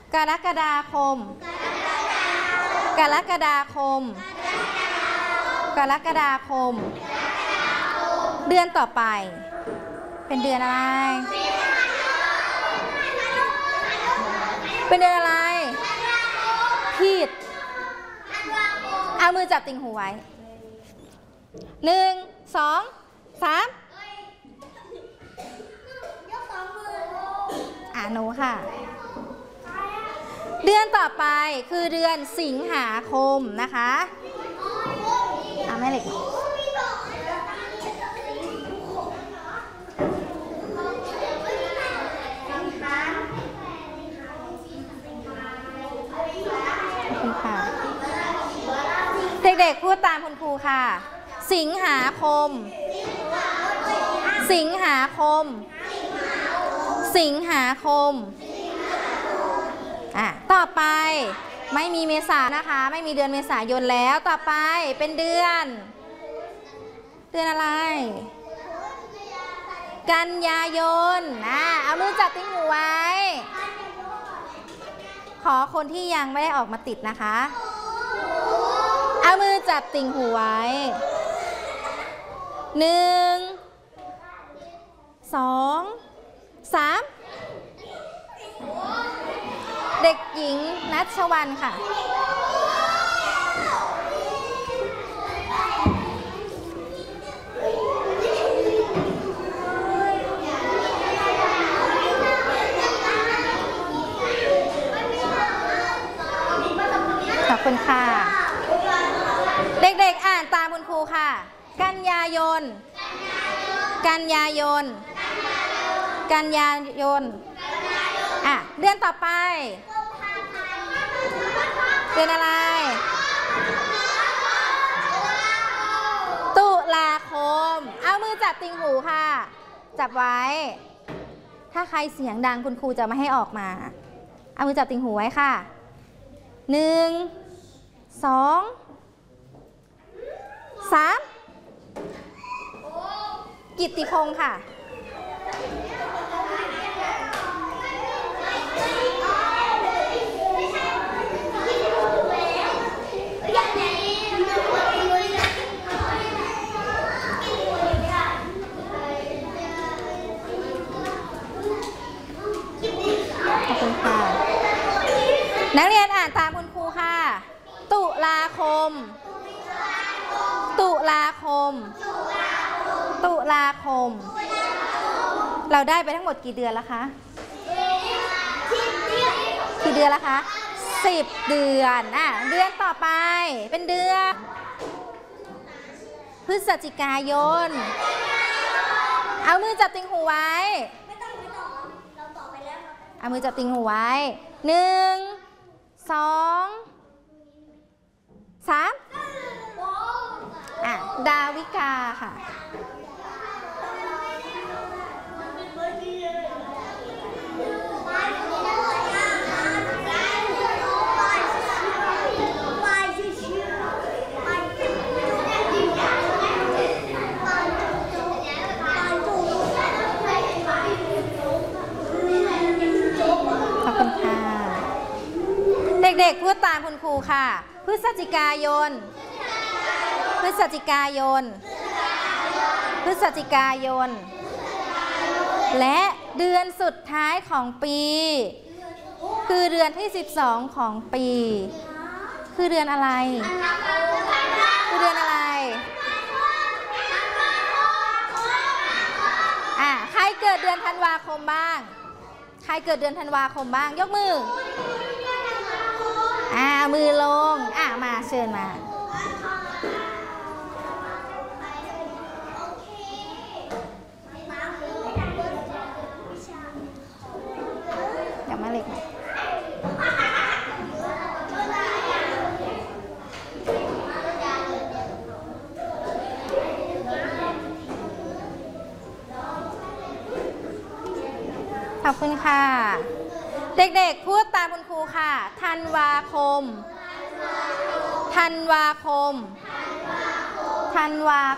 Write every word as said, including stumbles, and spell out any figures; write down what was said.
กรกฎาคมกรกฎาคมกรกฎาคมเดือนต่อไปเป็นเดือนอะไรเป็นเดือนอะไรผิดเอามือจับติ่งหูไว้หนึ่งสองสามอ่าหนูค่ะเดือนต่อไปคือเดือนสิงหาคมนะคะอ่าแม่เหล็กเด็กๆพูดตามคุณครูค่ะสิงหาคมสิงหาคมสิงหาคมอ่ะต่อไปไม่มีเมษานะคะไม่มีเดือนเมษายนแล้วต่อไปเป็นเดือนเดือนอะไรกันยายนอ่ะเอามือจับติ่งหูไว้ขอคนที่ยังไม่ได้ออกมาติดนะคะเอามือจับติ่งหูไว้หนึ่งสองสามเด็กหญิงนัชวรรณค่ะขอบคุณค่ะเด็กๆอ่านตามคุณครูค่ะกันยายนกันยายนกันยายนอ่ะเดือนต่อไปเดือนอะไรตุลาคมเอามือจับติ่งหูค่ะจับไว้ถ้าใครเสียงดังคุณครูจะไม่ให้ออกมาเอามือจับติ่งหูไว้ค่ะหนึ่งสองสามกิตติพงษ์ค่ะขอบคุณค่ะนักเรียนอ่านตามคุณครูค่ะตุลาคมตุลาคมตุลาคมเราได้ไปทั้งหมดกี่เดือนแล้วคะกี่เดือนแล้วคะสิบเดือนอ่ะเดือนต่อไปเป็นเดือนพฤศจิกายนเอามือจับติ่งหูไว้เอามือจับติ่งหูไว้หนึ่งสองสามอ่ะดาวิกาค่ะขอบคุณค่ะเด็กๆพูดตามคุณครูค่ะพฤศจิกายนพฤศจิกายนพฤศจิกายนและเดือนสุดท้ายของปีคือเดือนที่สิบสองของปีคือเดือนอะไรคือเดือนอะไรอ่ะใครเกิดเดือนธันวาคมบ้างใครเกิดเดือนธันวาคมบ้างยกมืออ่ามือลงอ่ะมาเชิญมาอย่ามาเล็กขอบคุณค่ะเด็กๆพูดตามคุณครูค่ะธันวาคมธันวาคมธันวา